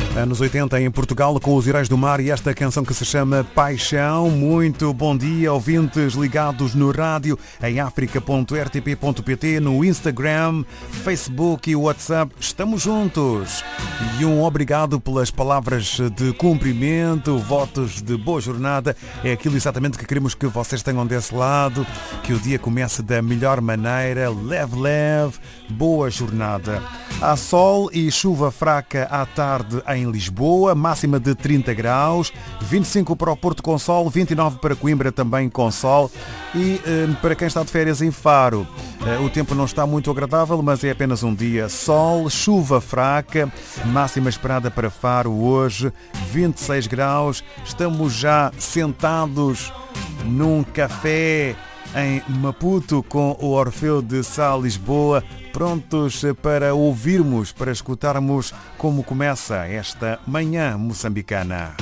Anos 80 em Portugal com os Heróis do Mar e esta canção que se chama Paixão. Muito bom dia, ouvintes ligados no rádio, em africa.rtp.pt, no Instagram, Facebook e WhatsApp. Estamos juntos. E um obrigado pelas palavras de cumprimento, votos de boa jornada. É aquilo exatamente que queremos que vocês tenham desse lado, que o dia comece da melhor maneira, leve, boa jornada. Há sol e chuva fraca à tarde em Lisboa, máxima de 30 graus, 25 para o Porto com sol, 29 para Coimbra também com sol. E para quem está de férias em Faro, o tempo não está muito agradável, mas é apenas um dia. Sol, chuva fraca, máxima esperada para Faro hoje, 26 graus. Estamos já sentados num café em Maputo com o Orfeu de Sal Lisboa, prontos para ouvirmos, para escutarmos como começa esta manhã moçambicana.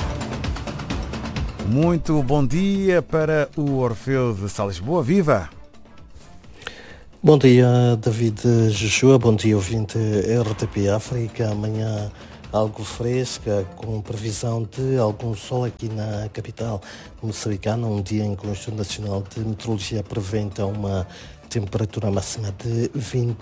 Muito bom dia para o Orfeu de Sal Lisboa. Viva! Bom dia, David Joshua. Bom dia, ouvinte RTP África. Amanhã algo fresca, com previsão de algum sol aqui na capital moçambicana. Um dia em que o Instituto Nacional de Meteorologia prevê então uma temperatura máxima de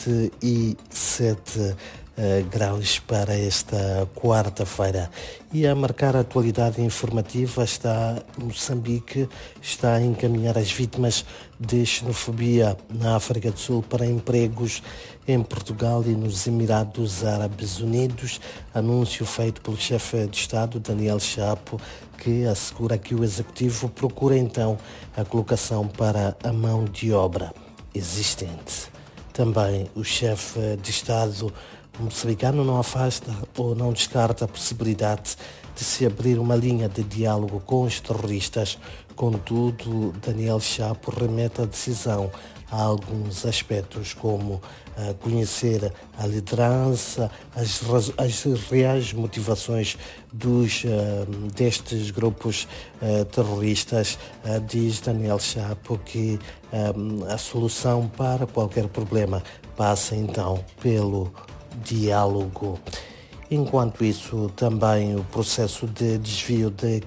27 graus para esta quarta-feira. E a marcar a atualidade informativa está Moçambique, está a encaminhar as vítimas de xenofobia na África do Sul para empregos em Portugal e nos Emirados Árabes Unidos. Anúncio feito pelo chefe de Estado, Daniel Chapo, que assegura que o Executivo procura então a colocação para a mão de obra existente. Também o chefe de Estado moçambicano não afasta ou não descarta a possibilidade de se abrir uma linha de diálogo com os terroristas. Contudo, Daniel Chapo remete a decisão a alguns aspectos, como conhecer a liderança, as reais motivações destes grupos terroristas. Diz Daniel Chapo que a solução para qualquer problema passa então pelo diálogo. Enquanto isso, também o processo de desvio de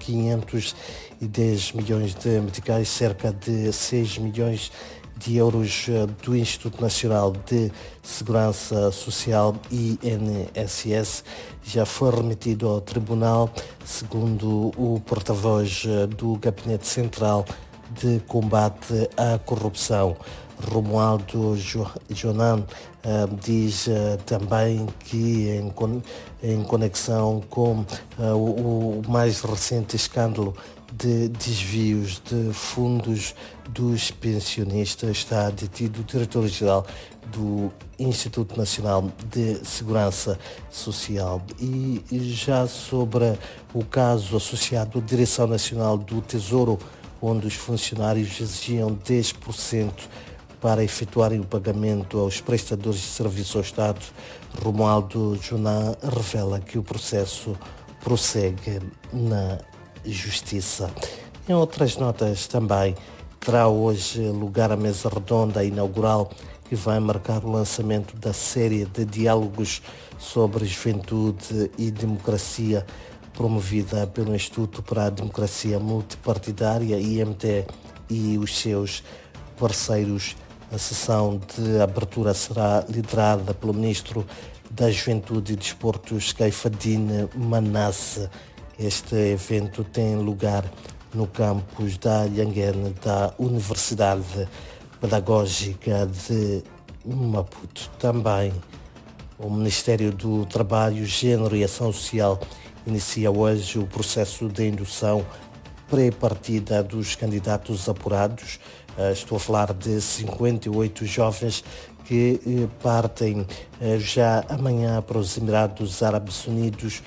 510 milhões de meticais, cerca de 6 milhões de euros do Instituto Nacional de Segurança Social, INSS, já foi remetido ao Tribunal, segundo o porta-voz do Gabinete Central de Combate à Corrupção. Romualdo Jonan diz também que em conexão com o mais recente escândalo de desvios de fundos dos pensionistas, está detido o diretor-geral do Instituto Nacional de Segurança Social. E já sobre o caso associado à Direção Nacional do Tesouro, onde os funcionários exigiam 10% para efetuarem o pagamento aos prestadores de serviço ao Estado, Romualdo Jonan revela que o processo prossegue na Justiça. Em outras notas também, terá hoje lugar a mesa redonda inaugural que vai marcar o lançamento da série de diálogos sobre juventude e democracia promovida pelo Instituto para a Democracia Multipartidária, IMT, e os seus parceiros. A sessão de abertura será liderada pelo Ministro da Juventude e Desportos, Caifadine Manasse. Este evento tem lugar no campus da Yanguene da Universidade Pedagógica de Maputo. Também o Ministério do Trabalho, Gênero e Ação Social inicia hoje o processo de indução pré-partida dos candidatos apurados. Estou a falar de 58 jovens que partem já amanhã para os Emirados Árabes Unidos,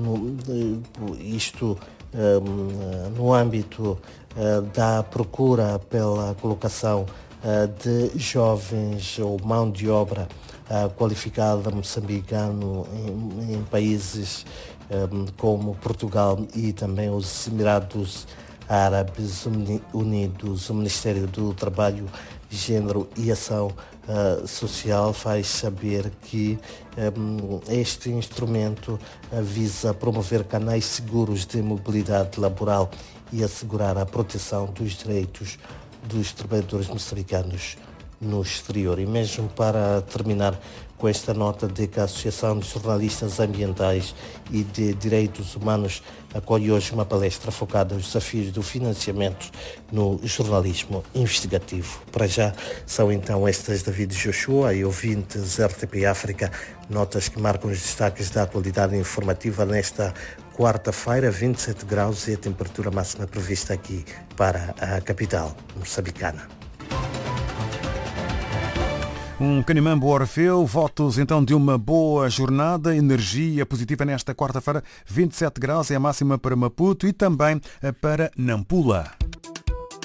isto no âmbito da procura pela colocação de jovens ou mão de obra qualificada moçambicano em países como Portugal e também os Emirados Árabes Unidos. O Ministério do Trabalho, Gênero e Ação Social faz saber que este instrumento visa promover canais seguros de mobilidade laboral e assegurar a proteção dos direitos dos trabalhadores moçambicanos no exterior. E mesmo para terminar com esta nota de que a Associação de Jornalistas Ambientais e de Direitos Humanos acolhe hoje uma palestra focada aos desafios do financiamento no jornalismo investigativo. Para já são então estas David Joshua e ouvintes RTP África, notas que marcam os destaques da atualidade informativa nesta quarta-feira, 27 graus e a temperatura máxima prevista aqui para a capital moçambicana. Um Canimambo Orfeu, votos então de uma boa jornada, energia positiva nesta quarta-feira, 27 graus é a máxima para Maputo e também para Nampula.